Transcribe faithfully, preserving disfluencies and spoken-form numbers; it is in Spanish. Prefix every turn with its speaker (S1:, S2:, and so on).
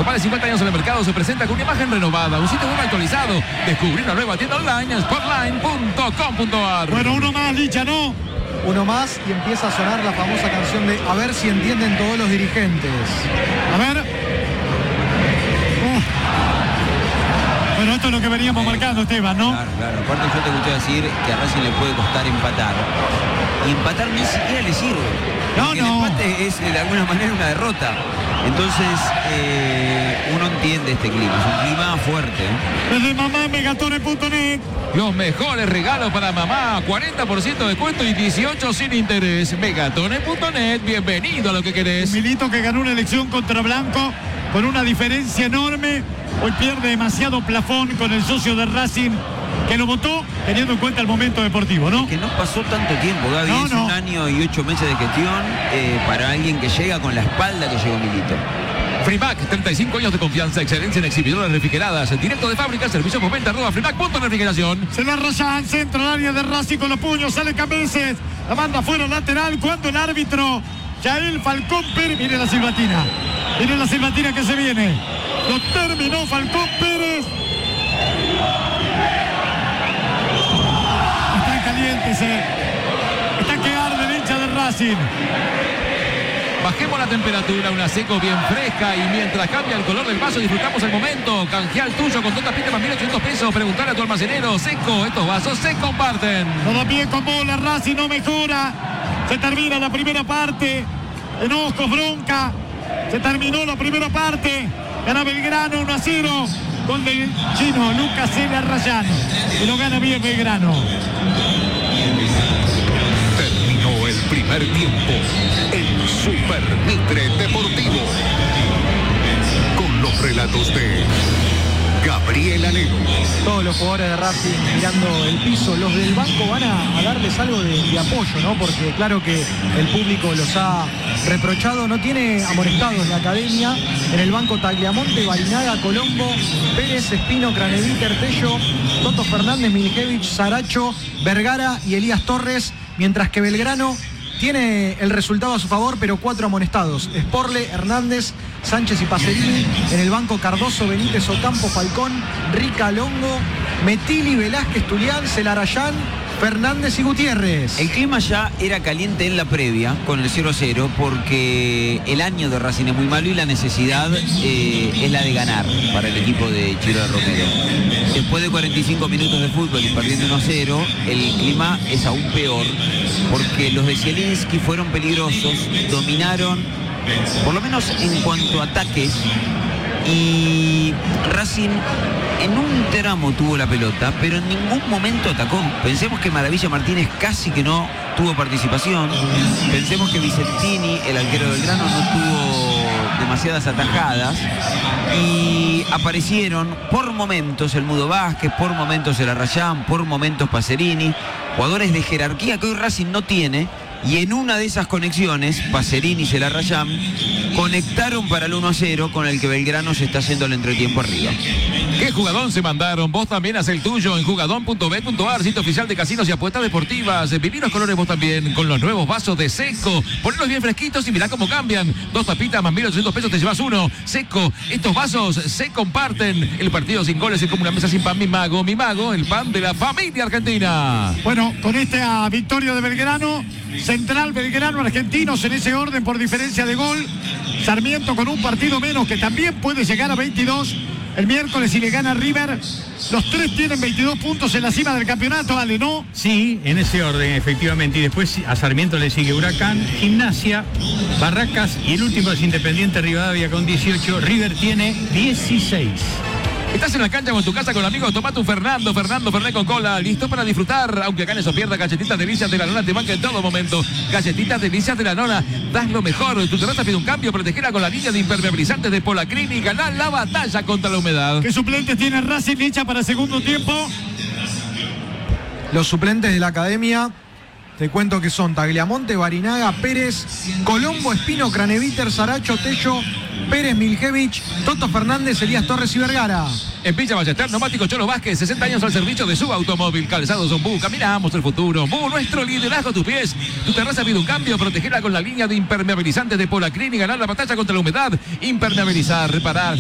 S1: Con más de cincuenta años en el mercado se presenta con una imagen renovada, un sitio web actualizado. Descubrir una nueva tienda online en sportline punto com punto ar.
S2: Bueno, uno más, Licha, ¿no?
S3: Uno más y empieza a sonar la famosa canción de A ver si entienden todos los dirigentes.
S2: A ver. Uh. Bueno, esto es lo que veníamos marcando, Esteban, ¿no?
S4: Claro, claro. Aparte yo te escuché decir que a Racing le puede costar empatar. Y empatar ni siquiera le sirve.
S2: No,
S4: el
S2: no.
S4: empate es de alguna manera una derrota. Entonces, eh, uno entiende este clima. Es un clima fuerte.
S2: Desde mamá megatone punto net.
S1: Los mejores regalos para mamá, cuarenta por ciento de descuento y dieciocho sin interés. megatone punto net, bienvenido a lo que querés.
S2: Milito que ganó una elección contra Blanco con una diferencia enorme. Hoy pierde demasiado plafón con el socio de Racing que lo votó teniendo en cuenta el momento deportivo, ¿no?
S4: Que no pasó tanto tiempo, Gaby.
S2: No,
S4: es
S2: no.
S4: un año y ocho meses de gestión eh, para alguien que llega con la espalda que llegó Milito.
S1: Frimac, treinta y cinco años de confianza, excelencia en exhibidoras refrigeradas, directo de fábrica, servicio por venta, arroba frimac punto refrigeración.
S2: Se la rayan, centro al área de Racing con los puños, sale Cameses, la manda fuera lateral cuando el árbitro Yael Falcón Pérez, mire la silbatina, mire la silbatina que se viene, lo terminó Falcón Pérez. Está caliente, se está que arde el hincha de Racing.
S1: Bajemos la temperatura, una seco bien fresca y mientras cambia el color del vaso disfrutamos el momento. Canjea el tuyo con dos tapitas más mil ochocientos pesos. Preguntar a tu almacenero. Seco, estos vasos se comparten.
S2: Todo bien con bola, Racing no mejora. Se termina la primera parte. Enojos, bronca. Se terminó la primera parte. Gana Belgrano uno a cero. Gol del chino Lucas Cela Rayán. Y lo gana bien Belgrano.
S5: Terminó el primer tiempo. El Super Mitre Deportivo. Con los relatos de Gabriel Anelo.
S3: Todos los jugadores de Racing mirando el piso. Los del banco van a, a darles algo de, de apoyo, ¿no? Porque claro que el público los ha reprochado. No tiene amonestados la academia. En el banco Tagliamonte, Barinaga, Colombo, Pérez, Espino, Craneviter, Tello, Toto Fernández, Miljevich, Saracho, Vergara y Elías Torres. Mientras que Belgrano tiene el resultado a su favor, pero cuatro amonestados. Sporle, Hernández, Sánchez y Pacerini. En el banco Cardoso, Benítez, Ocampo, Falcón, Rica, Longo, Metili, Velázquez, Tulián, Celarayán, Fernández y Gutiérrez.
S4: El clima ya era caliente en la previa con el cero a cero porque el año de Racing es muy malo y la necesidad eh, es la de ganar para el equipo de Chiro de Romero. Después de cuarenta y cinco minutos de fútbol y perdiendo uno a cero, el clima es aún peor porque los de Zielinski fueron peligrosos, dominaron, por lo menos en cuanto a ataques, y Racing en un tramo tuvo la pelota, pero en ningún momento atacó. Pensemos que Maravilla Martínez casi que no tuvo participación. Pensemos que Vicentini, el arquero del Belgrano, no tuvo demasiadas atajadas. Y aparecieron por momentos el Mudo Vázquez, por momentos el Arrayán, por momentos Pacerini. Jugadores de jerarquía que hoy Racing no tiene. Y en una de esas conexiones, Pacerini y Celarayán conectaron para el uno a cero con el que Belgrano se está haciendo el entretiempo arriba.
S1: ¿Qué jugadón se mandaron? Vos también haz el tuyo en jugadón punto bet punto ar, sitio oficial de casinos y apuestas deportivas. Viví los colores vos también con los nuevos vasos de Seco. Ponlos bien fresquitos y mirá cómo cambian. Dos tapitas más mil ochocientos pesos te llevas uno. Seco, estos vasos se comparten. El partido sin goles es como una mesa sin pan. Mi mago, mi mago, el pan de la familia argentina.
S2: Bueno, con esta victoria de Belgrano, Central, Belgrano, Argentinos en ese orden por diferencia de gol. Sarmiento con un partido menos que también puede llegar a veintidós el miércoles y le gana River. Los tres tienen veintidós puntos en la cima del campeonato, Ale, ¿no?
S6: Sí, en ese orden, efectivamente. Y después a Sarmiento le sigue Huracán, Gimnasia, Barracas y el último es Independiente Rivadavia con dieciocho. River tiene dieciséis.
S1: Estás en la cancha o en tu casa con amigos, tomate un Fernando, Fernando Fernet con cola, listo para disfrutar. Aunque ganes o pierdas, Galletitas Delicias de la Nona te banca en todo momento. Galletitas Delicias de la Nona, das lo mejor. Tu terraza pide un cambio, protegela con la línea de impermeabilizantes de Polacrini y ganar la batalla contra la humedad.
S2: ¿Qué suplentes tiene Racing Licha para segundo tiempo?
S3: Los suplentes de la academia, te cuento que son Tagliamonte, Barinaga, Pérez, Colombo, Espino, Craneviter, Saracho, Tello, Pérez, Miljevich, Toto Fernández, Elías Torres y Vergara.
S1: En Villa Ballester, Neumático Cholo Vázquez, sesenta años al servicio de su automóvil. Calzados Don Bu, caminamos el futuro. Bu, nuestro liderazgo a tus pies. Tu terraza pide un cambio, protegela con la línea de impermeabilizantes de Polacrini y ganar la batalla contra la humedad. Impermeabilizar, reparar.